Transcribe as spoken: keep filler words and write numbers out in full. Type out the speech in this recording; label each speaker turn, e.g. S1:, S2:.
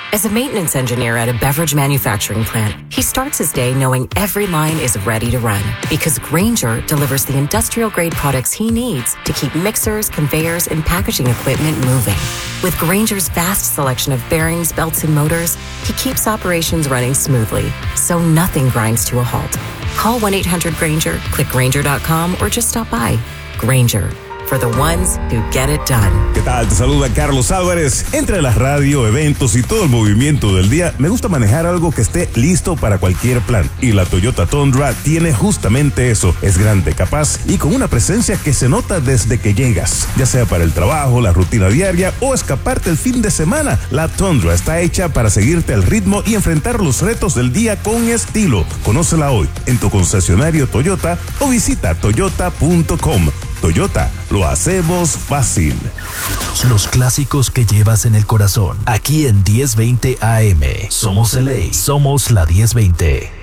S1: As a maintenance engineer at a beverage manufacturing plant, he starts his day knowing every line is ready to run because Grainger delivers the industrial-grade products he needs to keep mixers, conveyors, and packaging equipment moving. With Grainger's vast selection of bearings, belts, and motors, he keeps operations running smoothly, so nothing grinds to a halt. Call one eight hundred Grainger, click Grainger dot com, or just stop by. Grainger. For the ones who get it done.
S2: ¿Qué tal? Te saluda Carlos Álvarez. Entre la radio, eventos y todo el movimiento del día, me gusta manejar algo que esté listo para cualquier plan. Y la Toyota Tundra tiene justamente eso. Es grande, capaz y con una presencia que se nota desde que llegas. Ya sea para el trabajo, la rutina diaria o escaparte el fin de semana, la Tundra está hecha para seguirte al ritmo y enfrentar los retos del día con estilo. Conócela hoy en tu concesionario Toyota o visita toyota punto com. Toyota, lo hacemos fácil.
S3: Los clásicos que llevas en el corazón. Aquí en diez veinte A M. Somos L A. Somos la diez veinte.